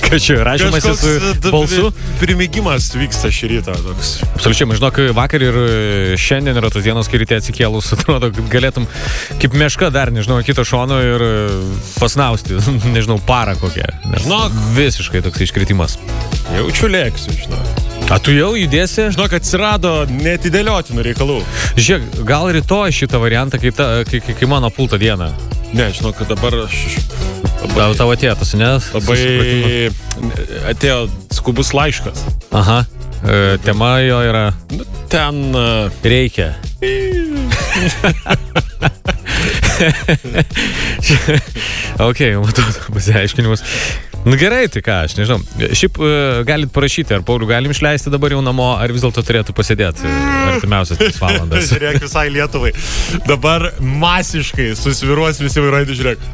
Ką čia, rašymasis balsu? Primėgimas vyksta šį rytą toks. Absoliučiai, žinok, vakar ir šiandien yra tos dienos, kai ryte atsikėlus, atrodo, kad galėtum kaip meška dar, nežinau, kito šono ir pasnausti, nežinau, parą kokią. Žinok, visiškai toks iškritimas. Jaučiu lėksiu, žinok. A tu jau judėsi? Žinok, atsirado netidėliotinų reikalų. Žiūrėk, gal rytoj šitą variantą, kai mano pulta diena. Ne, žinok, kad dabar Tavo atėjo tas, ne? Labai atėjo skubus laiškas. Aha, tema jo yra... Ten... Reikia. Ok, matau, pasiaiškinimus. Nu gerai, tai ką, aš nežinau. Šiaip galit parašyti, ar Paulių galim išleisti dabar jau namo, ar vis dėlto turėtų pasėdėti artimiausias 3 valandas. Žiūrėk, visai Lietuvai. Dabar masiškai susviruos visi vairuojantys, žiūrėk.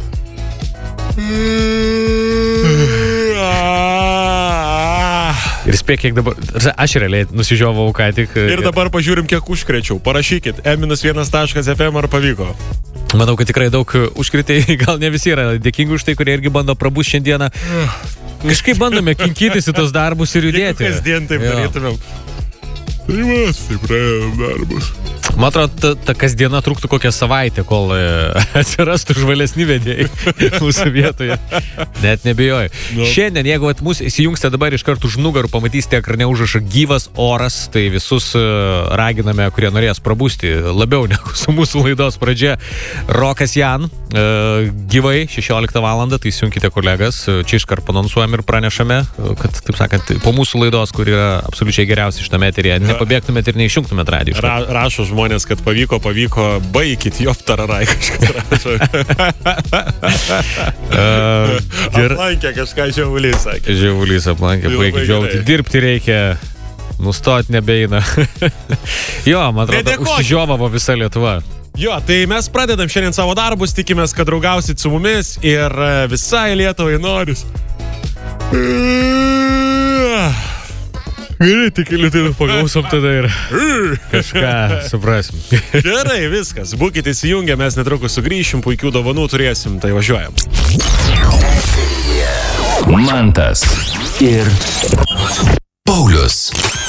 Ir spėk, kiek dabar... Aš realiai nusižiovau ką tik. Ir dabar pažiūrim, kiek užkrečiau. Parašykit, e-1.fm ar pavyko. Manau, kad tikrai daug užkritėjai, gal ne visi yra dėkingi už tai, kurie irgi bando prabus šiandieną. Kažkaip bandome kinkytis į tos darbus ir judėti. Jeigu kasdien taip darytumėm. Tai mes taip praėjom darbus. Man atrodo, ta kasdiena truktų kokią savaitę, kol atsirastų žvalesni vedėjai mūsų vietoje. Net nebijoju. No. Šiandien, jeigu mūsų įsijungsite dabar iš karto už nugarų, pamatysite ekrane užrašą gyvas oras, tai visus raginame, kurie norės prabusti labiau negu su mūsų laidos pradžia. Rokas Jan, gyvai 16 valandą, tai įsijunkite kolegas, čia iškart panonsuojam ir pranešame, kad, taip sakant, po mūsų laidos, kur yra absoliučiai geriausia šitame eteryje, nepabėgtumėt ir neišjungtumėt radijo. Rašo žmonės, kad pavyko, baikit, jo tararai kažkas rašo. Aplankė kažką Žievulys, sakė. Žievulys aplankė, baikit džiaugti, dirbti reikia, nustoti nebeina. Jo, man atrodo, užsižiovavo visa Lietuva. Jo, tai mes pradedam šiandien savo darbus, tikimės, kad draugausit su mumis ir visai Lietuvai noris. Gerai, tik liūtėtų paklausom tada ir kažką suprasim. Gerai, viskas. Būkite įsijungę, mes netrukus sugrįšim, puikių dovanų turėsim, tai važiuojam. Mantas ir Paulius.